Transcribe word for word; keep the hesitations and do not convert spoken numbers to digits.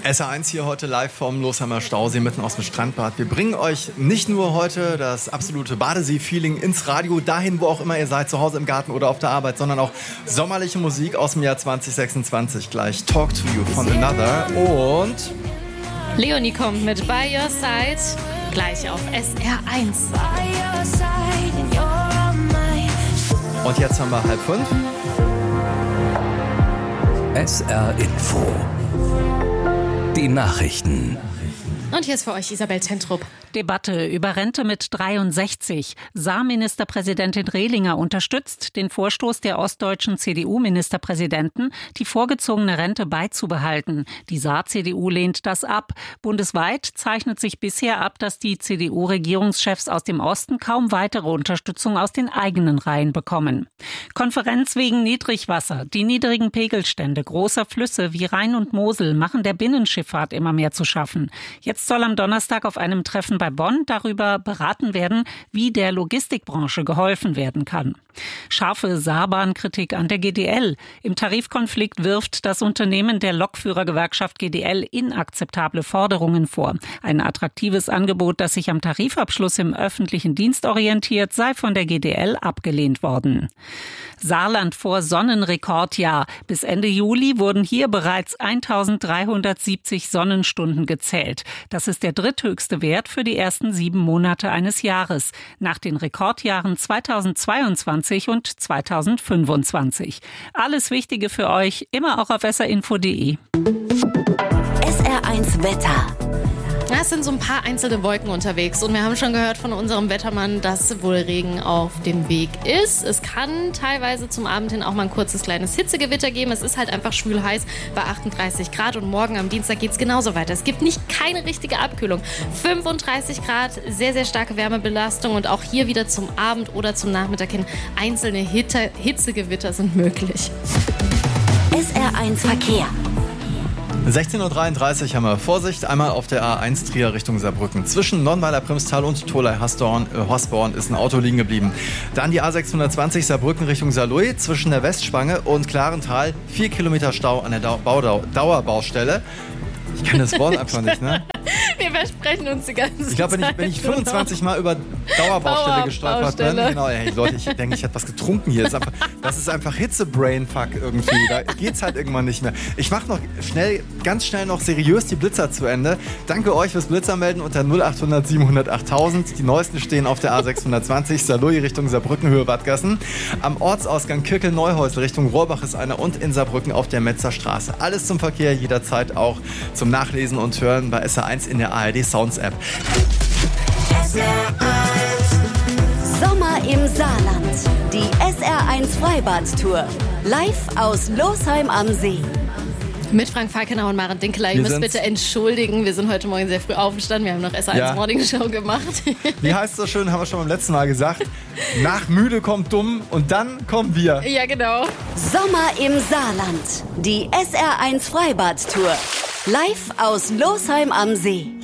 S R eins hier heute live vom Losheimer Stausee mitten aus dem Strandbad. Wir bringen euch nicht nur heute das absolute Badesee-Feeling ins Radio, dahin, wo auch immer ihr seid, zu Hause im Garten oder auf der Arbeit, sondern auch sommerliche Musik aus dem Jahr zwanzig sechsundzwanzig. Gleich Talk to You von Another und Leonie kommt mit By Your Side gleich auf S R eins. Und jetzt haben wir halb fünf. S R Info. Die Nachrichten. Und hier ist für euch Isabel Tentrup. Debatte über Rente mit dreiundsechzig. Saarministerpräsidentin Rehlinger unterstützt den Vorstoß der ostdeutschen C D U-Ministerpräsidenten, die vorgezogene Rente beizubehalten. Die Saar-C D U lehnt das ab. Bundesweit zeichnet sich bisher ab, dass die C D U-Regierungschefs aus dem Osten kaum weitere Unterstützung aus den eigenen Reihen bekommen. Konferenz wegen Niedrigwasser. Die niedrigen Pegelstände großer Flüsse wie Rhein und Mosel machen der Binnenschifffahrt immer mehr zu schaffen. Jetzt soll am Donnerstag auf einem Treffen bei Bonn darüber beraten werden, wie der Logistikbranche geholfen werden kann. Scharfe Saarbahn-Kritik an der G D L. Im Tarifkonflikt wirft das Unternehmen der Lokführergewerkschaft G D L inakzeptable Forderungen vor. Ein attraktives Angebot, das sich am Tarifabschluss im öffentlichen Dienst orientiert, sei von der G D L abgelehnt worden. Saarland vor Sonnenrekordjahr. Bis Ende Juli wurden hier bereits eintausenddreihundertsiebzig Sonnenstunden gezählt. Das ist der dritthöchste Wert für die ersten sieben Monate eines Jahres, nach den Rekordjahren zweitausendzweiundzwanzig und zweitausendfünfundzwanzig. Alles Wichtige für euch, immer auch auf s r info punkt d e. S R eins Wetter. Es sind so ein paar einzelne Wolken unterwegs und wir haben schon gehört von unserem Wettermann, dass wohl Regen auf dem Weg ist. Es kann teilweise zum Abend hin auch mal ein kurzes kleines Hitzegewitter geben. Es ist halt einfach schwül heiß bei achtunddreißig Grad und morgen am Dienstag geht es genauso weiter. Es gibt nicht keine richtige Abkühlung. fünfunddreißig Grad, sehr, sehr starke Wärmebelastung und auch hier wieder zum Abend oder zum Nachmittag hin einzelne Hitte, Hitzegewitter sind möglich. S R eins Verkehr. sechzehn Uhr dreiunddreißig haben wir Vorsicht. Einmal auf der A eins Trier Richtung Saarbrücken. Zwischen Nonnweiler-Primstal und Tholey-Hosborn ist ein Auto liegen geblieben. Dann die A sechshundertzwanzig Saarbrücken Richtung Saarlouis. Zwischen der Westspange und Klarental vier Kilometer Stau an der Dau- Baudau- Dauerbaustelle. Ich kann das Wort einfach nicht, ne? Wir versprechen uns die ganze Zeit. Ich glaube, wenn ich, wenn ich fünfundzwanzig Mal über Dauerbaustelle gestolpert bin, genau, hey Leute, ich denke, ich hätte was getrunken hier. Das ist einfach, das ist einfach Hitze-Brain-Fuck irgendwie. Da geht's halt irgendwann nicht mehr. Ich mache noch schnell, ganz schnell noch seriös die Blitzer zu Ende. Danke euch fürs Blitzermelden unter null achthundert siebenhundert achttausend. Die neuesten stehen auf der A sechshundertzwanzig, Saarlouis Richtung Saarbrücken, Höhe Wadgassen. Am Ortsausgang Kirkel-Neuhäusl Richtung Rohrbach ist einer und in Saarbrücken auf der Metzer Straße. Alles zum Verkehr, jederzeit auch zum Nachlesen und Hören bei S R eins in der A R D Sounds App. Sommer im Saarland. Die S R eins Freibad-Tour. Live aus Losheim am See. Mit Frank Falkenau und Maren Dinkeler. Ihr müsst bitte entschuldigen, wir sind heute Morgen sehr früh aufgestanden. Wir haben noch S R eins ja. Morning Show gemacht. Wie heißt es so schön, haben wir schon beim letzten Mal gesagt. Nach müde kommt dumm und dann kommen wir. Ja, genau. Sommer im Saarland. Die S R eins Freibad-Tour. Live aus Losheim am See.